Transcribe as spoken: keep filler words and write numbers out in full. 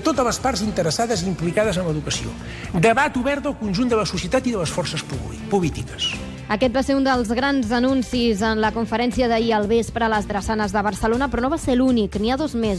totes les parts interessades i implicades en l'educació. Debat obert del conjunt de la societat i de les forces polítiques. Aquest va ser un dels grans anuncis en la conferència d'ahir al vespre a les Drassanes de Barcelona, però no va ser l'únic. N'hi ha dos més.